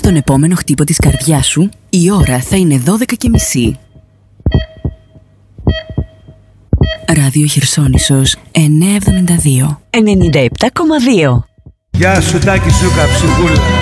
τον επόμενο χτύπο της καρδιάς σου, η ώρα θα είναι 12:30. Ράδιο Χερσόνησος 972. 97,2. Γεια σου Τάκη Σούκα, ψυχούλα.